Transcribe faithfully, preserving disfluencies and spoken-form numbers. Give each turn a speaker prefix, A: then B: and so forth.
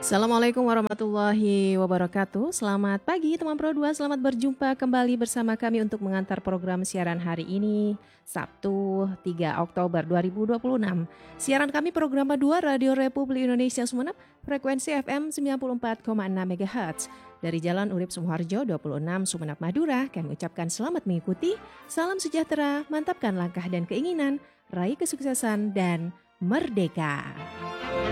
A: Assalamualaikum warahmatullahi wabarakatuh. Selamat pagi teman Pro dua, selamat berjumpa kembali bersama kami untuk mengantar program siaran hari ini, Sabtu tiga Oktober dua ribu dua puluh enam. Siaran kami program dua Radio Republik Indonesia Sumeneb, frekuensi F M sembilan puluh empat koma enam megahertz. Dari Jalan Urip Sumoharjo dua puluh enam Sumeneb Madura, kami ucapkan selamat mengikuti, salam sejahtera, mantapkan langkah dan keinginan, raih kesuksesan dan merdeka.